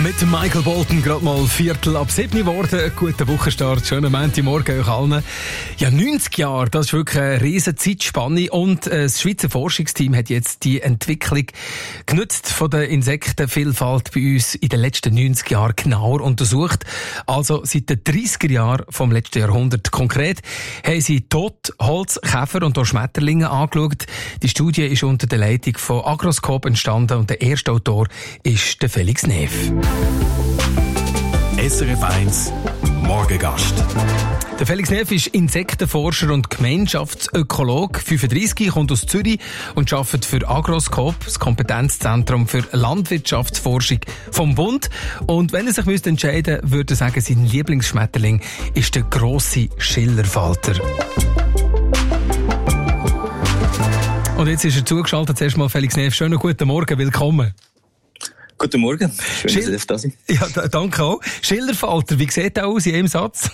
Mit Michael Bolton gerade mal 6:15 geworden. Guten Wochenstart, schönen Montagmorgen euch allen. Ja, 90 Jahre, das ist wirklich eine riesen Zeitspanne. Und das Schweizer Forschungsteam hat jetzt die Entwicklung genutzt von der Insektenvielfalt bei uns in den letzten 90 Jahren genauer untersucht. Also seit den 30er Jahren vom letzten Jahrhundert. Konkret haben sie Totholz, Käfer und auch Schmetterlinge angeschaut. Die Studie ist unter der Leitung von Agroscope entstanden und der erste Autor ist der Felix Neff. SRF 1 Morgengast. Der Felix Neff ist Insektenforscher und Gemeinschaftsökologe. 35, kommt aus Zürich und arbeitet für Agroscope, das Kompetenzzentrum für Landwirtschaftsforschung vom Bund. Und wenn er sich entscheiden müsste, würde er sagen, sein Lieblingsschmetterling ist der grosse Schillerfalter. Und jetzt ist er zugeschaltet. Zuerst mal Felix Neff. Schönen guten Morgen, willkommen. Guten Morgen. Schön, dass ich da bin. Ja, danke auch. Schillerfalter, wie sieht der aus in einem Satz?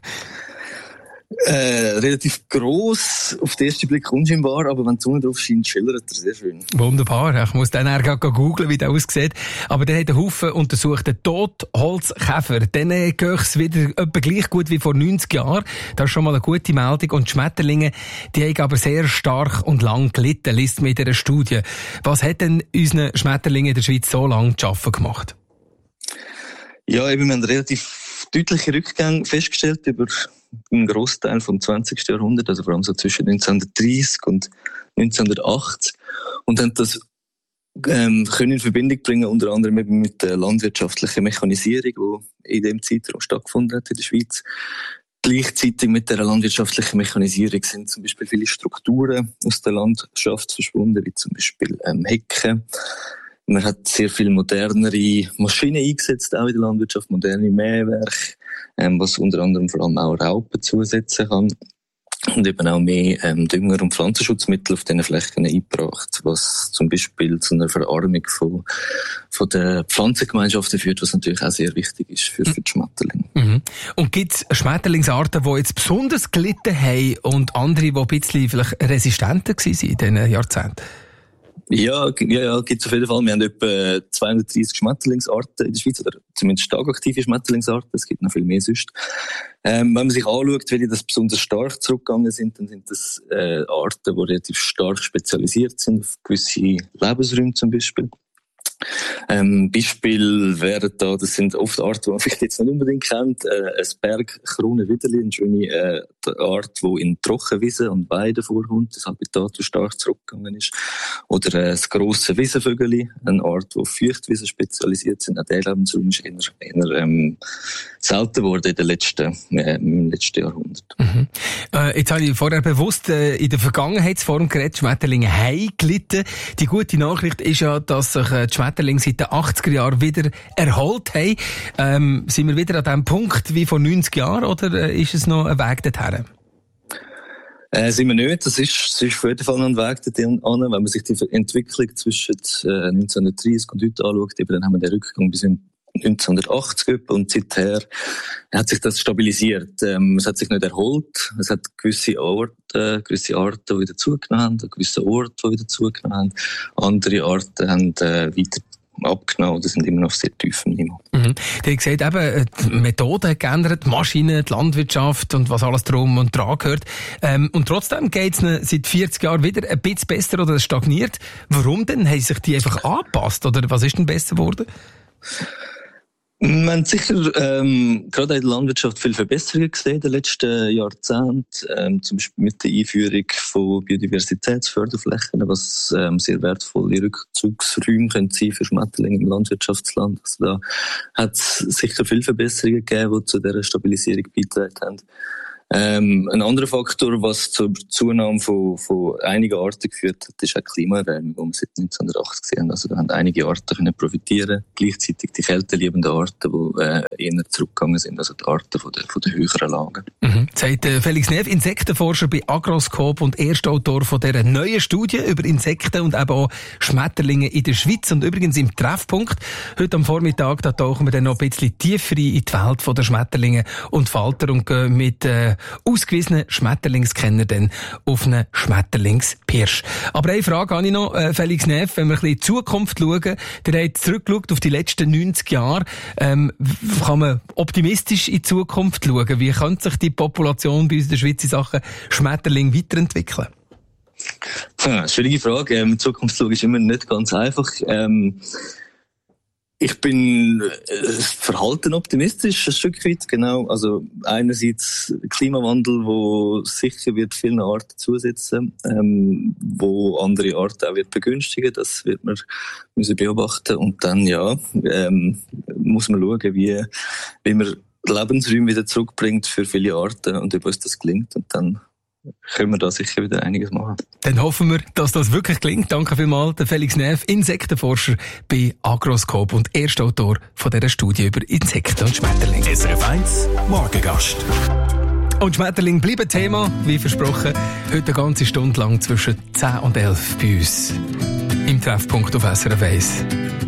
Relativ gross, auf den ersten Blick unscheinbar, aber wenn die Sonne drauf scheint, schillert er sehr schön. Wunderbar. Ich muss dann gerade googeln, wie der aussieht. Aber der hat einen Haufen untersuchten Totholzkäfer. Denen geht es wieder etwa gleich gut wie vor 90 Jahren. Das ist schon mal eine gute Meldung. Und die Schmetterlinge, die haben aber sehr stark und lang gelitten, liest man in dieser Studie. Was hat denn unseren Schmetterlingen in der Schweiz so lange zu schaffen gemacht? Ja, eben, wir haben relativ deutliche Rückgänge festgestellt über einen Grossteil vom 20. Jahrhundert, also vor allem so zwischen 1930 und 1980. Und haben das können in Verbindung bringen, unter anderem eben mit der landwirtschaftlichen Mechanisierung, die in dem Zeitraum stattgefunden hat in der Schweiz. Gleichzeitig mit der landwirtschaftlichen Mechanisierung sind zum Beispiel viele Strukturen aus der Landschaft verschwunden, wie zum Beispiel Hecken. Man hat sehr viel modernere Maschinen eingesetzt, auch in der Landwirtschaft, moderne Mähwerke, was unter anderem vor allem auch Raupen zusetzen kann. Und eben auch mehr Dünger- und Pflanzenschutzmittel auf diesen Flächen eingebracht, was zum Beispiel zu einer Verarmung von der Pflanzengemeinschaften führt, was natürlich auch sehr wichtig ist für die Schmetterlinge. Mhm. Und gibt es Schmetterlingsarten, die jetzt besonders gelitten haben und andere, die ein bisschen vielleicht resistenter waren in diesen Jahrzehnten? Ja, gibt's auf jeden Fall. Wir haben etwa 230 Schmetterlingsarten in der Schweiz, oder zumindest stark aktive Schmetterlingsarten. Es gibt noch viel mehr sonst. Wenn man sich anschaut, welche das besonders stark zurückgegangen sind, dann sind das Arten, die relativ stark spezialisiert sind, auf gewisse Lebensräume zum Beispiel. Beispiel wären da, das sind oft Arten, die man vielleicht jetzt nicht unbedingt kennt, ein Bergkronenwiderli, eine schöne Art, die in Trockenwiesen und Weiden vorkommt, das Habitat, das stark zurückgegangen ist. Oder das grosse Wiesenvögeli, eine Art, die auf Feuchtwiesen spezialisiert sind. Auch der Lebensraum ist eher selten geworden im letzten Jahrhundert. Mhm. Jetzt habe ich vorher bewusst in der Vergangenheitsform geredet, Schmetterlinge haben gelitten. Die gute Nachricht ist ja, dass sich die Schmetterlinge seit den 80er Jahren wieder erholt haben. Sind wir wieder an dem Punkt wie vor 90 Jahren oder ist es noch ein Weg dorthin? Sind wir nicht. Das ist auf jeden Fall noch ein Weg dorthin. Wenn man sich die Entwicklung zwischen 1930 und heute anschaut, dann haben wir den Rückgang bis 1980 und seither hat sich das stabilisiert. Es hat sich nicht erholt. Es hat gewisse Arten, die wieder zugenommen haben, gewisse Orte, die wieder zugenommen haben. Andere Arten haben weiter abgenommen oder sind immer noch auf sehr tiefem Niveau. Mhm. Du hast gesagt, eben, die Methoden geändert, die Maschinen, die Landwirtschaft und was alles drum und dran gehört. Und trotzdem geht es seit 40 Jahren wieder ein bisschen besser oder es stagniert. Warum denn? Haben sich die einfach angepasst oder was ist denn besser geworden? Man hat sicher gerade in der Landwirtschaft viel Verbesserungen gesehen in den letzten Jahrzehnten. Zum Beispiel mit der Einführung von Biodiversitätsförderflächen, was sehr wertvolle Rückzugsräume können sein für Schmetterlinge im Landwirtschaftsland. Also da hat es sicher viele Verbesserungen gegeben, die zu dieser Stabilisierung beigetragen haben. Ein anderer Faktor, was zur Zunahme von einigen Arten geführt hat, ist auch die Klimaerwärmung, die wir seit 1980 gesehen haben. Also da haben einige Arten können profitieren, gleichzeitig die kälteliebenden Arten, die eher zurückgegangen sind, also die Arten von der höheren Lagen. Mhm. Sagt Felix Neff, Insektenforscher bei Agroscope und Erstautor von dieser neuen Studie über Insekten und eben auch Schmetterlinge in der Schweiz. Und übrigens im Treffpunkt, heute am Vormittag, da tauchen wir dann noch ein bisschen tiefer in die Welt der Schmetterlinge und Falter und gehen mit ausgewiesenen Schmetterlingskenner dann auf einen Schmetterlingspirsch. Aber eine Frage habe ich noch, Felix Neff, wenn wir ein bisschen in die Zukunft schauen. Der hat zurückgeschaut auf die letzten 90 Jahre. Kann man optimistisch in die Zukunft schauen? Wie könnte sich die Population bei uns in der Schweiz in Sachen Schmetterling weiterentwickeln? Schwierige Frage. Die Zukunft zu schauen ist immer nicht ganz einfach. Ich bin verhalten optimistisch, ein Stück weit, genau. Also einerseits Klimawandel, wo sicher wird vielen Arten zusetzen, wo andere Arten auch wird begünstigen. Das wird man müssen beobachten. Und dann, muss man schauen, wie man Lebensräume wieder zurückbringt für viele Arten und ob uns das gelingt. Und dann können wir da sicher wieder einiges machen. Dann hoffen wir, dass das wirklich gelingt. Danke vielmals, der Felix Neff, Insektenforscher bei Agroscope und Erstautor von dieser Studie über Insekten und Schmetterlinge. SRF 1 Morgengast. Und Schmetterlinge bleiben Thema, wie versprochen, heute eine ganze Stunde lang zwischen 10 und 11 bei uns im Treffpunkt auf SRF 1.